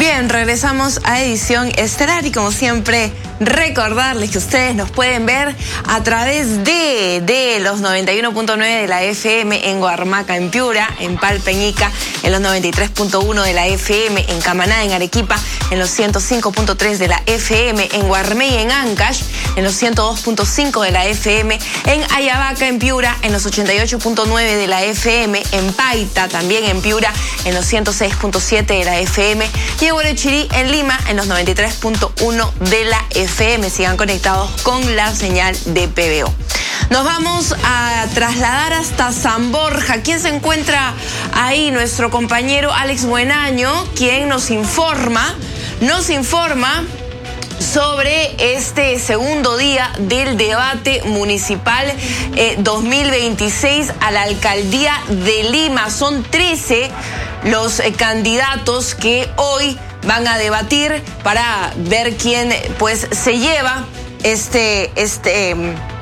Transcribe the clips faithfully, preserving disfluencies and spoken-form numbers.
Bien, regresamos a Edición Estelar y como siempre recordarles que ustedes nos pueden ver a través de, de los noventa y uno punto nueve de la F M en Huarmaca, en Piura, en Palpeñica, en los noventa y tres punto uno de la F M en Camaná, en Arequipa, en los ciento cinco punto tres de la F M en Guarmey, en Ancash, en los ciento dos punto cinco de la F M en Ayabaca, en Piura, en los ochenta y ocho punto nueve de la F M en Paita, también en Piura, en los ciento seis punto siete de la F M y en Huarochirí, en Lima, en los noventa y tres punto uno de la F M. Sigan conectados con la señal de P B O. Nos vamos a trasladar hasta San Borja. ¿Quién se encuentra ahí? Nuestro compañero Alex Buenaño, quien nos informa, nos informa sobre este segundo día del debate municipal eh, dos mil veintiséis a la alcaldía de Lima. Son trece los eh, candidatos que hoy van a debatir para ver quién pues se lleva este, este,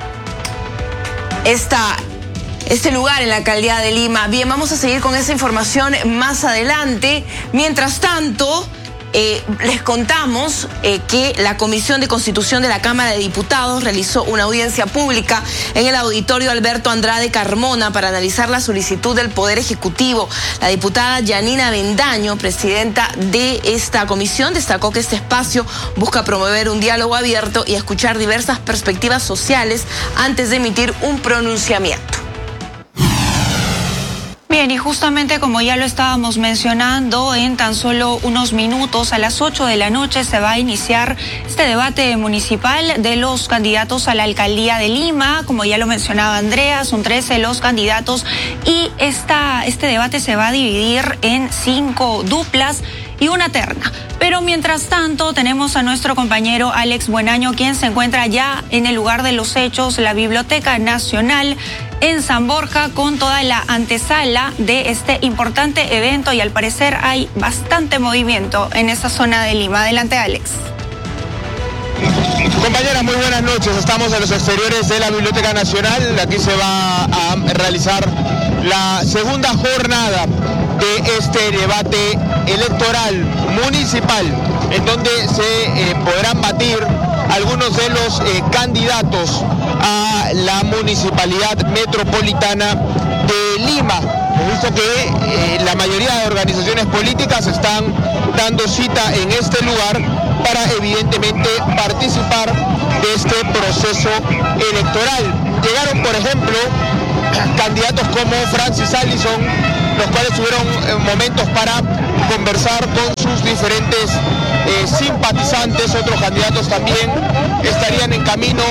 esta, este lugar en la alcaldía de Lima. Bien, vamos a seguir con esa información más adelante. Mientras tanto, Eh, les contamos eh, que la Comisión de Constitución de la Cámara de Diputados realizó una audiencia pública en el auditorio Alberto Andrade Carmona para analizar la solicitud del Poder Ejecutivo. La diputada Yanina Bendaño, presidenta de esta comisión, destacó que este espacio busca promover un diálogo abierto y escuchar diversas perspectivas sociales antes de emitir un pronunciamiento. Bien, y justamente como ya lo estábamos mencionando, en tan solo unos minutos, a las ocho de la noche, se va a iniciar este debate municipal de los candidatos a la alcaldía de Lima. Como ya lo mencionaba Andrea, son trece los candidatos y esta, este debate se va a dividir en cinco duplas y una terna. Pero mientras tanto tenemos a nuestro compañero Alex Buenaño, quien se encuentra ya en el lugar de los hechos, la Biblioteca Nacional en San Borja, con toda la antesala de este importante evento, y al parecer hay bastante movimiento en esa zona de Lima. Adelante, Alex. Compañeras, muy buenas noches. Estamos en los exteriores de la Biblioteca Nacional. Aquí se va a realizar la segunda jornada de este debate electoral municipal, en donde se eh, podrán batir algunos de los eh, candidatos a la municipalidad metropolitana de Lima. He visto que eh, la mayoría de organizaciones políticas están dando cita en este lugar para evidentemente participar de este proceso electoral. Llegaron, por ejemplo, candidatos como Francis Allison, los cuales tuvieron eh, momentos para conversar con sus diferentes eh, simpatizantes. Otros candidatos también estarían en camino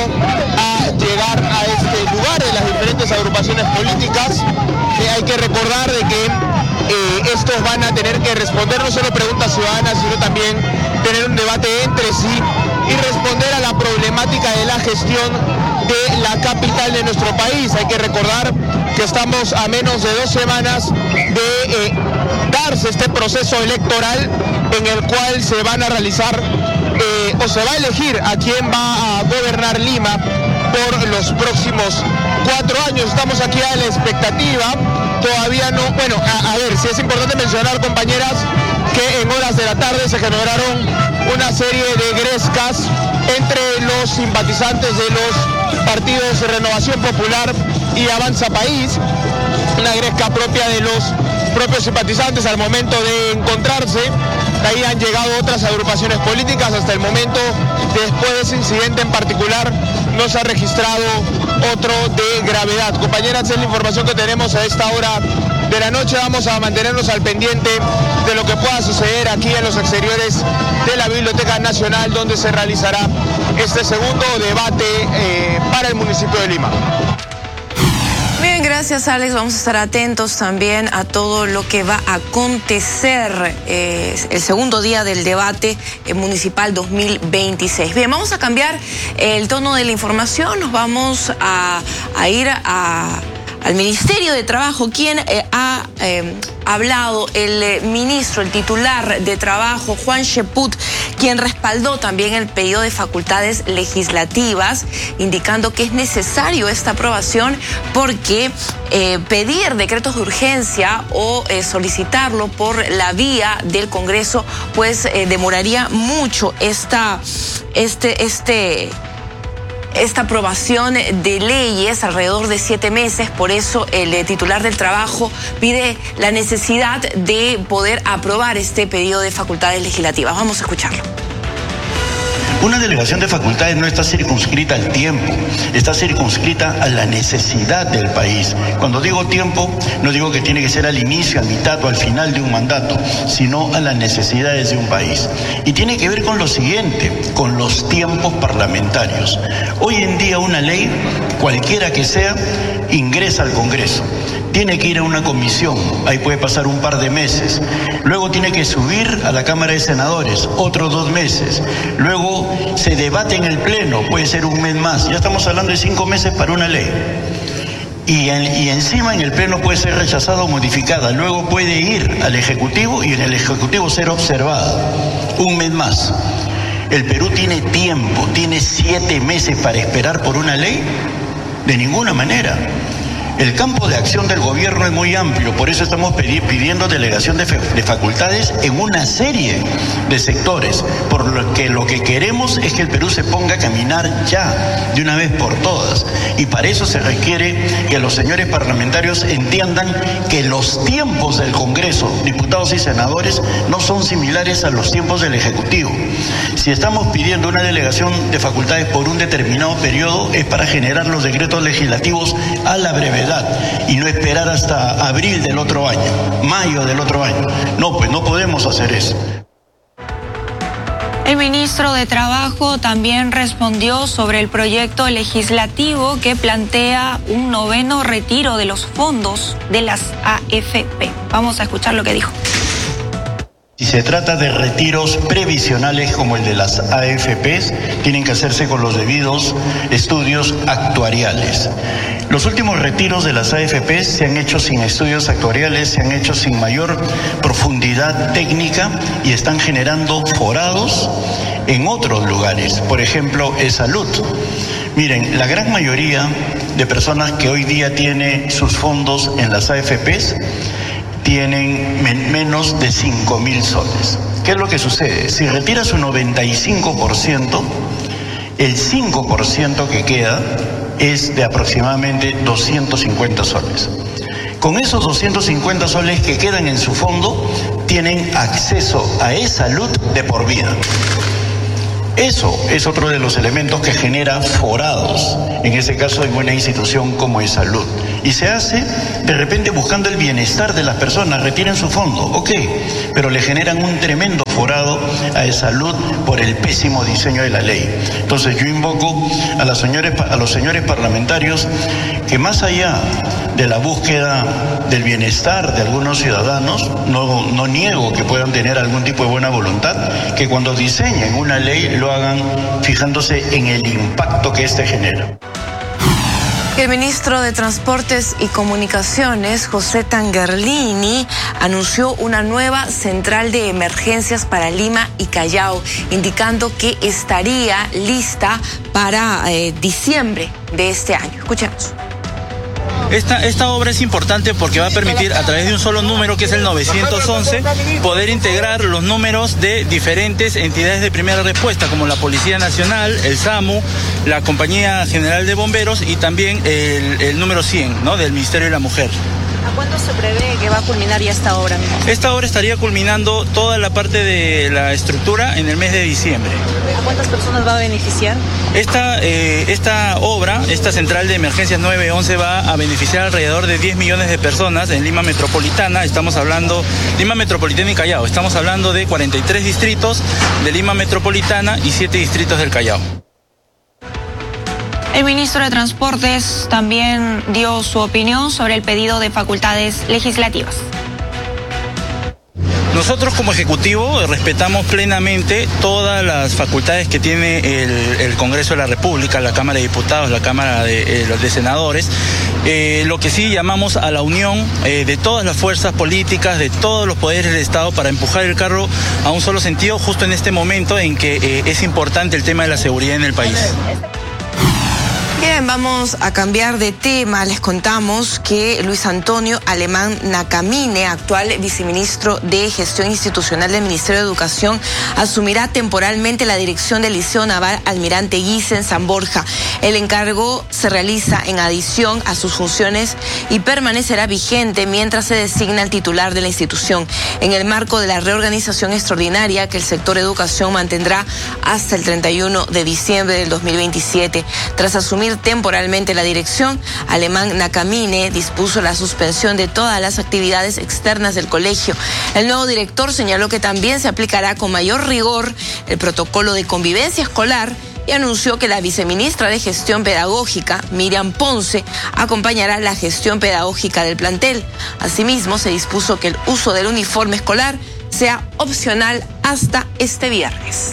a llegar a este lugar de las diferentes agrupaciones políticas. Eh, hay que recordar de que eh, estos van a tener que responder no solo preguntas ciudadanas, sino también tener un debate entre sí y responder a la problemática de la gestión de la capital de nuestro país. Hay que recordar que estamos a menos de dos semanas de eh, darse este proceso electoral en el cual se van a realizar eh, o se va a elegir a quién va a gobernar Lima por los próximos cuatro años. Estamos aquí a la expectativa, todavía no, bueno, a, a ver, si es importante mencionar, compañeras, que en horas de la tarde se generaron una serie de grescas entre los simpatizantes de los partidos de Renovación Popular y Avanza País, una gresca propia de los propios simpatizantes al momento de encontrarse. De ahí han llegado otras agrupaciones políticas. Hasta el momento, después de ese incidente en particular, no se ha registrado otro de gravedad. Compañeras, es la información que tenemos a esta hora de la noche. Vamos a mantenernos al pendiente de lo que pueda suceder aquí en los exteriores de la Biblioteca Nacional, donde se realizará este segundo debate eh, para el municipio de Lima. Bien, gracias, Alex. Vamos a estar atentos también a todo lo que va a acontecer eh, el segundo día del debate eh, municipal dos mil veintiséis. Bien, vamos a cambiar el tono de la información. Nos vamos a, a ir a... al Ministerio de Trabajo, quien eh, ha eh, hablado el eh, ministro, el titular de Trabajo, Juan Cheput, quien respaldó también el pedido de facultades legislativas, indicando que es necesario esta aprobación porque eh, pedir decretos de urgencia o eh, solicitarlo por la vía del Congreso, pues eh, demoraría mucho esta, este, este, esta aprobación de leyes, alrededor de siete meses. Por eso el eh, titular del trabajo pide la necesidad de poder aprobar este pedido de facultades legislativas. Vamos a escucharlo. Una delegación de facultades no está circunscrita al tiempo, está circunscrita a la necesidad del país. Cuando digo tiempo, no digo que tiene que ser al inicio, a mitad o al final de un mandato, sino a las necesidades de un país. Y tiene que ver con lo siguiente, con los tiempos parlamentarios. Hoy en día una ley, cualquiera que sea, ingresa al Congreso. Tiene que ir a una comisión, ahí puede pasar un par de meses. Luego tiene que subir a la Cámara de Senadores, otros dos meses. Luego se debate en el Pleno, puede ser un mes más. Ya estamos hablando de cinco meses para una ley. Y, en, y encima en el Pleno puede ser rechazada o modificada. Luego puede ir al Ejecutivo y en el Ejecutivo ser observada. Un mes más. ¿El Perú tiene tiempo, tiene siete meses para esperar por una ley? De ninguna manera. El campo de acción del gobierno es muy amplio, por eso estamos pidiendo delegación de, de facultades en una serie de sectores, por lo que lo que queremos es que el Perú se ponga a caminar ya, de una vez por todas, y para eso se requiere que los señores parlamentarios entiendan que los tiempos del Congreso, diputados y senadores, no son similares a los tiempos del Ejecutivo. Si estamos pidiendo una delegación de facultades por un determinado periodo, es para generar los decretos legislativos a la brevedad, y no esperar hasta abril del otro año, mayo del otro año. No, pues no podemos hacer eso. El ministro de Trabajo también respondió sobre el proyecto legislativo que plantea un noveno retiro de los fondos de las A F P. Vamos a escuchar lo que dijo. Si se trata de retiros previsionales como el de las A F Pes, tienen que hacerse con los debidos estudios actuariales. Los últimos retiros de las A F Pes se han hecho sin estudios actuariales, se han hecho sin mayor profundidad técnica y están generando forados en otros lugares, por ejemplo, E-Salud. Miren, la gran mayoría de personas que hoy día tiene sus fondos en las A F Pes tienen men menos de cinco mil soles. ¿Qué es lo que sucede? Si retira su noventa y cinco por ciento, el cinco por ciento que queda es de aproximadamente doscientos cincuenta soles. Con esos doscientos cincuenta soles que quedan en su fondo, tienen acceso a E-Salud de por vida. Eso es otro de los elementos que genera forados, en ese caso en una institución como E-Salud. Y se hace de repente buscando el bienestar de las personas, retiren su fondo, ok, pero le generan un tremendo forado a E-Salud por el pésimo diseño de la ley. Entonces yo invoco a, las señores, a los señores parlamentarios que más allá de la búsqueda del bienestar de algunos ciudadanos, no, no niego que puedan tener algún tipo de buena voluntad, que cuando diseñen una ley lo hagan fijándose en el impacto que éste genera. El ministro de Transportes y Comunicaciones, José Tangerlini, anunció una nueva central de emergencias para Lima y Callao, indicando que estaría lista para eh, diciembre de este año. Escuchemos. Esta, esta obra es importante porque va a permitir, a través de un solo número, que es el novecientos once, poder integrar los números de diferentes entidades de primera respuesta, como la Policía Nacional, el SAMU, la Compañía General de Bomberos y también el, el número cien, ¿no?, del Ministerio de la Mujer. ¿A cuándo se prevé que va a culminar ya esta obra, ministro? Esta obra estaría culminando toda la parte de la estructura en el mes de diciembre. ¿A cuántas personas va a beneficiar? Esta, eh, esta obra, esta central de emergencias nueve once, va a beneficiar alrededor de diez millones de personas en Lima Metropolitana. Estamos hablando, Lima Metropolitana y Callao, estamos hablando de cuarenta y tres distritos de Lima Metropolitana y siete distritos del Callao. El ministro de Transportes también dio su opinión sobre el pedido de facultades legislativas. Nosotros como Ejecutivo respetamos plenamente todas las facultades que tiene el, el Congreso de la República, la Cámara de Diputados, la Cámara de, eh, de Senadores. Eh, lo que sí llamamos a la unión eh, de todas las fuerzas políticas, de todos los poderes del Estado para empujar el carro a un solo sentido, justo en este momento en que eh, es importante el tema de la seguridad en el país. Bien, vamos a cambiar de tema. Les contamos que Luis Antonio Alemán Nacamine, actual viceministro de Gestión Institucional del Ministerio de Educación, asumirá temporalmente la dirección del Liceo Naval Almirante Guise en San Borja. El encargo se realiza en adición a sus funciones y permanecerá vigente mientras se designa el titular de la institución, en el marco de la reorganización extraordinaria que el sector educación mantendrá hasta el treinta y uno de diciembre del dos mil veintisiete. Tras asumir temporalmente la dirección, Alemán Nacamine dispuso la suspensión de todas las actividades externas del colegio. El nuevo director señaló que también se aplicará con mayor rigor el protocolo de convivencia escolar y anunció que la viceministra de Gestión Pedagógica, Miriam Ponce, acompañará la gestión pedagógica del plantel. Asimismo, se dispuso que el uso del uniforme escolar sea opcional hasta este viernes.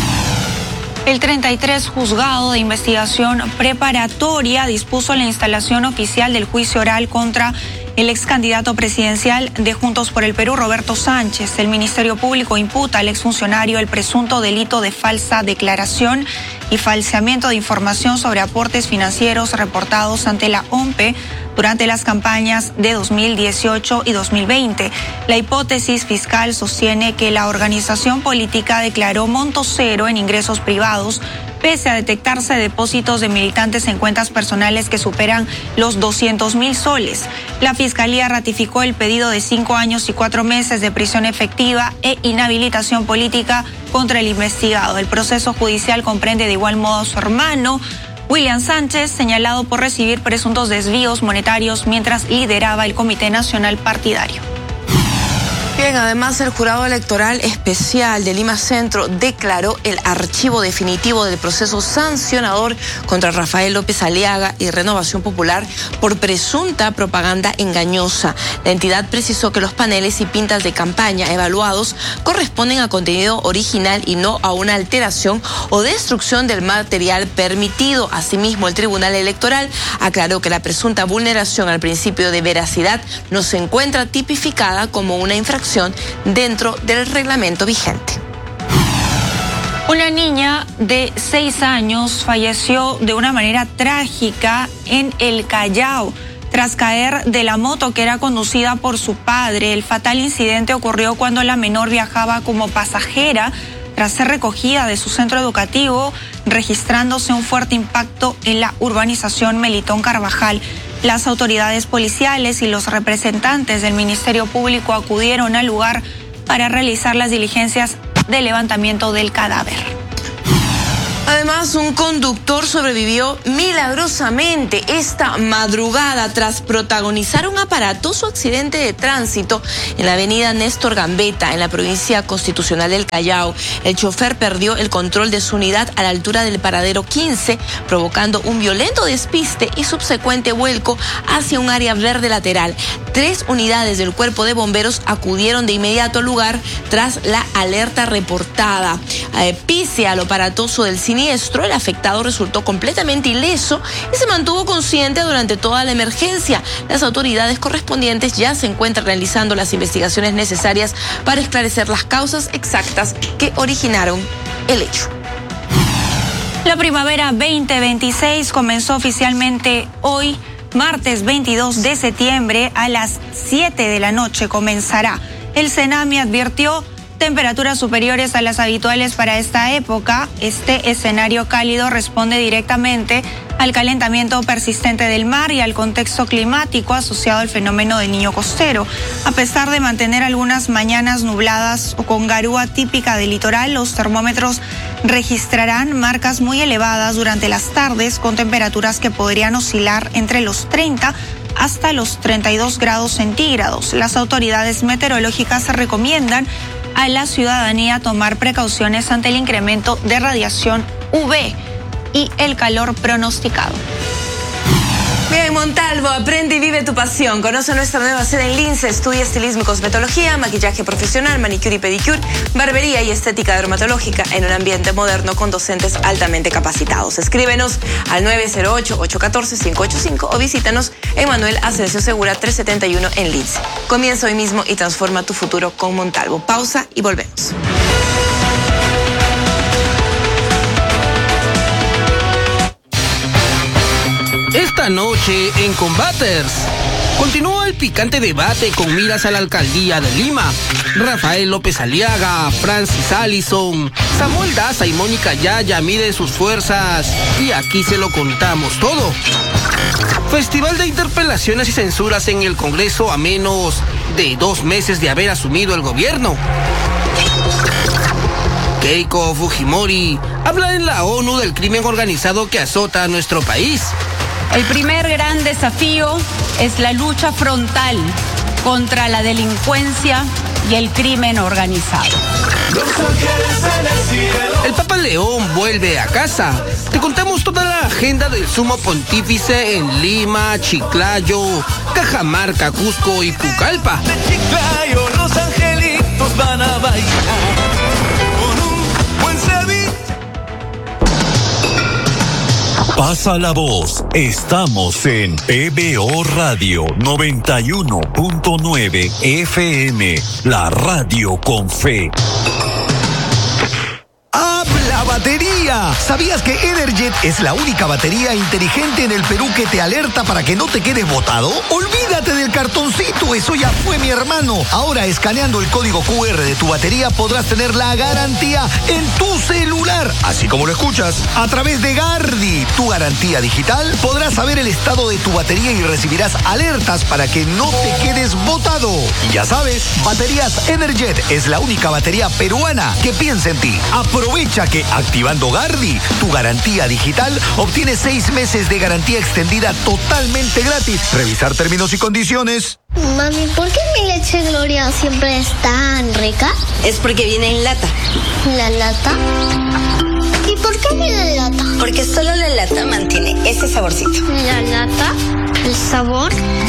El treinta y tres Juzgado de Investigación Preparatoria dispuso la instalación oficial del juicio oral contra el ex candidato presidencial de Juntos por el Perú, Roberto Sánchez. El Ministerio Público imputa al exfuncionario el presunto delito de falsa declaración y falseamiento de información sobre aportes financieros reportados ante la O M P E durante las campañas de dos mil dieciocho y dos mil veinte. La hipótesis fiscal sostiene que la organización política declaró monto cero en ingresos privados, pese a detectarse depósitos de militantes en cuentas personales que superan los doscientos mil soles. La Fiscalía ratificó el pedido de cinco años y cuatro meses de prisión efectiva e inhabilitación política contra el investigado. El proceso judicial comprende de igual modo a su hermano, William Sánchez, señalado por recibir presuntos desvíos monetarios mientras lideraba el Comité Nacional Partidario. Bien, además el Jurado Electoral Especial de Lima Centro declaró el archivo definitivo del proceso sancionador contra Rafael López Aliaga y Renovación Popular por presunta propaganda engañosa. La entidad precisó que los paneles y pintas de campaña evaluados corresponden a contenido original y no a una alteración o destrucción del material permitido. Asimismo, el Tribunal Electoral aclaró que la presunta vulneración al principio de veracidad no se encuentra tipificada como una infracción dentro del reglamento vigente. Una niña de seis años falleció de una manera trágica en el Callao tras caer de la moto que era conducida por su padre. El fatal incidente ocurrió cuando la menor viajaba como pasajera tras ser recogida de su centro educativo, registrándose un fuerte impacto en la urbanización Melitón Carvajal. Las autoridades policiales y los representantes del Ministerio Público acudieron al lugar para realizar las diligencias de levantamiento del cadáver. Además, un conductor sobrevivió milagrosamente esta madrugada tras protagonizar un aparatoso accidente de tránsito en la avenida Néstor Gambetta, en la provincia constitucional del Callao. El chofer perdió el control de su unidad a la altura del paradero quince, provocando un violento despiste y subsecuente vuelco hacia un área verde lateral. Tres unidades del cuerpo de bomberos acudieron de inmediato al lugar tras la alerta reportada. Eh, pese a lo aparatoso del siniestro, el afectado resultó completamente ileso y se mantuvo consciente durante toda la emergencia. Las autoridades correspondientes ya se encuentran realizando las investigaciones necesarias para esclarecer las causas exactas que originaron el hecho. La primavera veinte veintiséis comenzó oficialmente hoy, martes veintidós de septiembre, a las siete de la noche comenzará. El Senami advirtió temperaturas superiores a las habituales para esta época. Este escenario cálido responde directamente al calentamiento persistente del mar y al contexto climático asociado al fenómeno del Niño costero. A pesar de mantener algunas mañanas nubladas o con garúa típica del litoral, los termómetros registrarán marcas muy elevadas durante las tardes, con temperaturas que podrían oscilar entre los treinta hasta los treinta y dos grados centígrados. Las autoridades meteorológicas recomiendan a la ciudadanía tomar precauciones ante el incremento de radiación U V y el calor pronosticado. Bien, Montalvo, aprende y vive tu pasión. Conoce nuestra nueva sede en Lince. Estudia estilismo y cosmetología, maquillaje profesional, manicure y pedicure, barbería y estética dermatológica en un ambiente moderno con docentes altamente capacitados. Escríbenos al nueve cero ocho, ocho uno cuatro, cinco ocho cinco o visítanos en Manuel Asensio Segura trescientos setenta y uno en Lince. Comienza hoy mismo y transforma tu futuro con Montalvo. Pausa y volvemos. Esta noche en Combaters continúa el picante debate con miras a la alcaldía de Lima. Rafael López Aliaga, Francis Allison, Samuel Daza y Mónica Yaya miden sus fuerzas y aquí se lo contamos todo. Festival de interpelaciones y censuras en el Congreso a menos de dos meses de haber asumido el gobierno. Keiko Fujimori habla en la ONU del crimen organizado que azota a nuestro país. El primer gran desafío es la lucha frontal contra la delincuencia y el crimen organizado. El Papa León vuelve a casa. Te contamos toda la agenda del Sumo Pontífice en Lima, Chiclayo, Cajamarca, Cusco y Pucallpa. De Chiclayo los angelitos van a bailar con un buen ceviche. Pasa la voz, estamos en P B O Radio noventa y uno punto nueve F M, la radio con fe. ¡Habla batería! ¿Sabías que Energet es la única batería inteligente en el Perú que te alerta para que no te quedes botado? Olvídate del cartoncito, eso ya fue, mi hermano. Ahora, escaneando el código Q R de tu batería, podrás tener la garantía en tu celular. Así como lo escuchas, a través de Gardi, tu garantía digital, podrás saber el estado de tu batería y recibirás alertas para que no te quedes botado. Y ya sabes, Baterías Energet es la única batería peruana que piensa en ti. Aprovecha que activando Gardi, tu garantía digital, obtienes seis meses de garantía extendida totalmente gratis. Revisar términos y condiciones. Mami, ¿por qué mi leche Gloria siempre es tan rica? Es porque viene en lata. ¿La lata? ¿Y por qué viene en lata? Porque solo la lata mantiene ese saborcito. ¿La lata? ¿El sabor?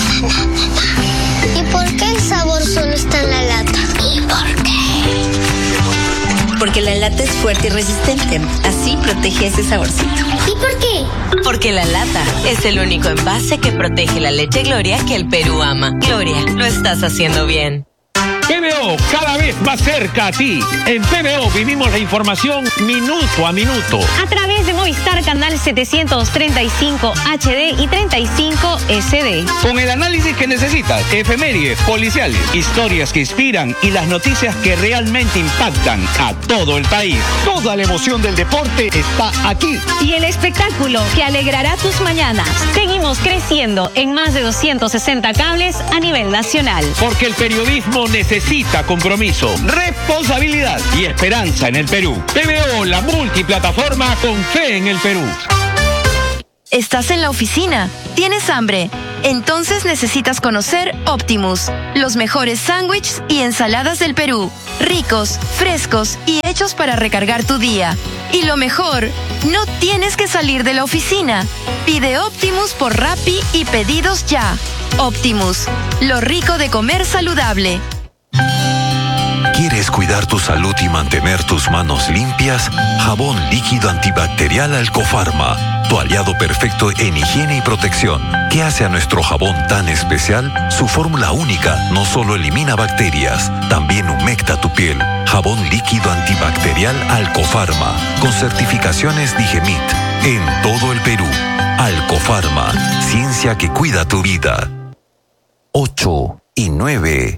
¿Y por qué el sabor solo está en la lata? ¿Y por qué? Porque la lata es fuerte y resistente. Así protege ese saborcito. ¿Y por qué? Porque la lata es el único envase que protege la leche Gloria que el Perú ama. Gloria, lo estás haciendo bien. P B O, cada vez más cerca a ti. En P B O vivimos la información minuto a minuto. A través de Movistar Canal setecientos treinta y cinco H D y treinta y cinco S D. Con el análisis que necesitas, efemérides, policiales, historias que inspiran y las noticias que realmente impactan a todo el país. Toda la emoción del deporte está aquí. Y el espectáculo que alegrará tus mañanas. Seguimos creciendo en más de doscientos sesenta cables a nivel nacional. Porque el periodismo necesita Necesita compromiso, responsabilidad y esperanza en el Perú. P B O, la multiplataforma con fe en el Perú. ¿Estás en la oficina? ¿Tienes hambre? Entonces necesitas conocer Optimus, los mejores sándwiches y ensaladas del Perú. Ricos, frescos y hechos para recargar tu día. Y lo mejor, no tienes que salir de la oficina. Pide Optimus por Rappi y pedidos ya. Optimus, lo rico de comer saludable. ¿Quieres cuidar tu salud y mantener tus manos limpias? Jabón líquido antibacterial Alcofarma, tu aliado perfecto en higiene y protección. ¿Qué hace a nuestro jabón tan especial? Su fórmula única no solo elimina bacterias, también humecta tu piel. Jabón líquido antibacterial Alcofarma, con certificaciones Digemit, en todo el Perú. Alcofarma, ciencia que cuida tu vida. ocho y nueve.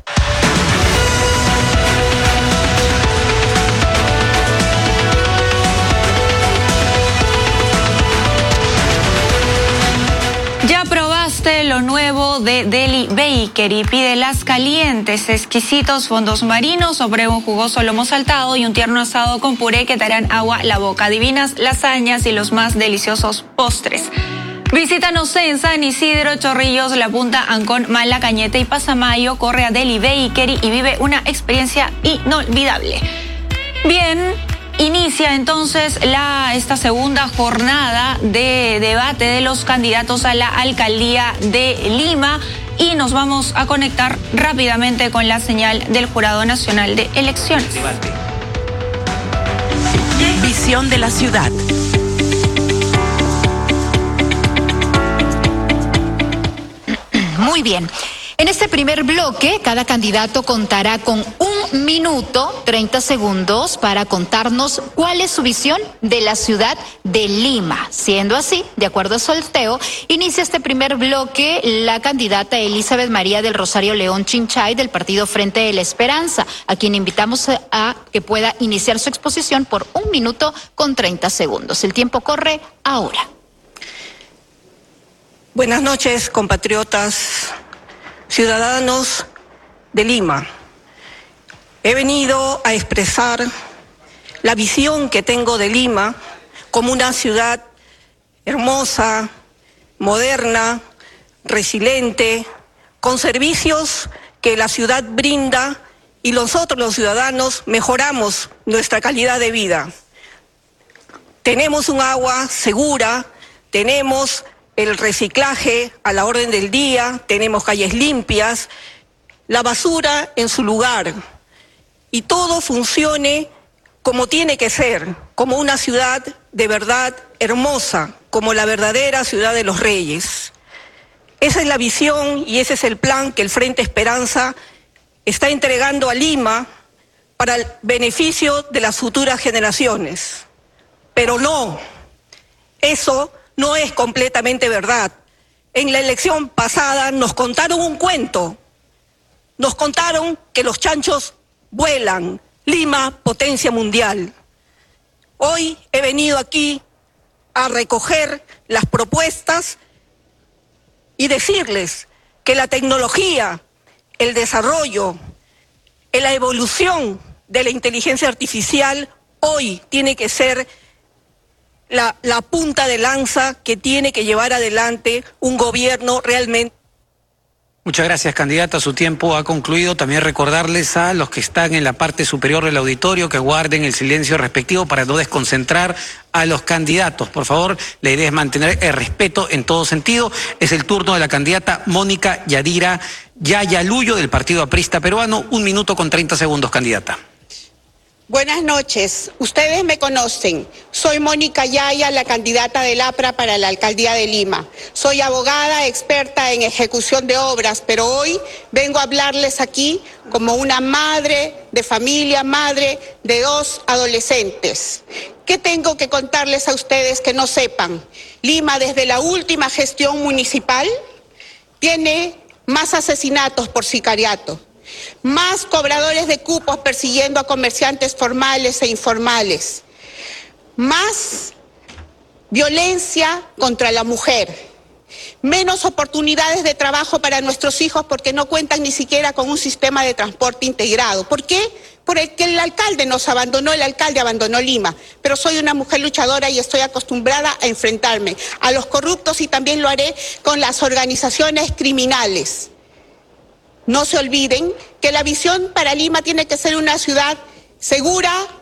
¿Ya probaste lo nuevo de Deli Bakery? Pide las calientes, exquisitos fondos marinos sobre un jugoso lomo saltado y un tierno asado con puré que te harán agua la boca. Divinas lasañas y los más deliciosos postres. Visítanos en San Isidro, Chorrillos, La Punta, Ancón, Mala, Cañete y Pasamayo. Corre a Deli Bakery y vive una experiencia inolvidable. Bien, Inicia entonces la, esta segunda jornada de debate de los candidatos a la alcaldía de Lima y nos vamos a conectar rápidamente con la señal del Jurado Nacional de Elecciones. Visión de la ciudad. Muy bien. En este primer bloque, cada candidato contará con un minuto, treinta segundos, para contarnos cuál es su visión de la ciudad de Lima. Siendo así, de acuerdo a sorteo, inicia este primer bloque la candidata Elizabeth María del Rosario León Chinchay del partido Frente de la Esperanza, a quien invitamos a que pueda iniciar su exposición por un minuto con treinta segundos. El tiempo corre ahora. Buenas noches, compatriotas, ciudadanos de Lima. He venido a expresar la visión que tengo de Lima como una ciudad hermosa, moderna, resiliente, con servicios que la ciudad brinda y nosotros los ciudadanos mejoramos nuestra calidad de vida. Tenemos un agua segura, tenemos el reciclaje a la orden del día, tenemos calles limpias, la basura en su lugar y todo funcione como tiene que ser, como una ciudad de verdad hermosa, como la verdadera ciudad de los reyes. Esa es la visión y ese es el plan que el Frente Esperanza está entregando a Lima para el beneficio de las futuras generaciones. Pero no, eso no es completamente verdad. En la elección pasada nos contaron un cuento. Nos contaron que los chanchos vuelan. Lima, potencia mundial. Hoy he venido aquí a recoger las propuestas y decirles que la tecnología, el desarrollo, la evolución de la inteligencia artificial hoy tiene que ser La, la punta de lanza que tiene que llevar adelante un gobierno realmente. Muchas gracias, candidata. Su tiempo ha concluido. También recordarles a los que están en la parte superior del auditorio que guarden el silencio respectivo para no desconcentrar a los candidatos. Por favor, la idea es mantener el respeto en todo sentido. Es el turno de la candidata Mónica Yadira Yayaluyo del Partido Aprista Peruano. Un minuto con treinta segundos, candidata. Buenas noches, ustedes me conocen, soy Mónica Yaya, la candidata del APRA para la alcaldía de Lima. Soy abogada experta en ejecución de obras, pero hoy vengo a hablarles aquí como una madre de familia, madre de dos adolescentes. ¿Qué tengo que contarles a ustedes que no sepan? Lima, desde la última gestión municipal, tiene más asesinatos por sicariato, más cobradores de cupos persiguiendo a comerciantes formales e informales, más violencia contra la mujer, menos oportunidades de trabajo para nuestros hijos porque no cuentan ni siquiera con un sistema de transporte integrado. ¿Por qué? Porque el alcalde nos abandonó, el alcalde abandonó Lima, pero soy una mujer luchadora y estoy acostumbrada a enfrentarme a los corruptos y también lo haré con las organizaciones criminales. No se olviden que la visión para Lima tiene que ser una ciudad segura,